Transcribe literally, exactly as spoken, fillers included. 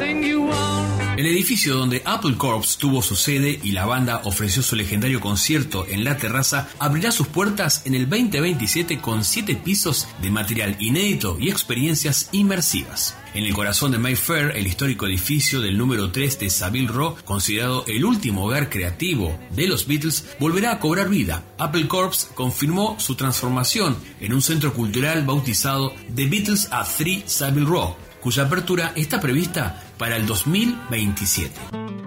El edificio donde Apple Corps tuvo su sede y la banda ofreció su legendario concierto en la terraza abrirá sus puertas en el veinte veintisiete con siete pisos de material inédito y experiencias inmersivas. En el corazón de Mayfair, el histórico edificio del número tres de Savile Row, considerado el último hogar creativo de los Beatles, volverá a cobrar vida. Apple Corps confirmó su transformación en un centro cultural bautizado The Beatles at tres Savile Row, cuya apertura está prevista para el dos mil veintisiete.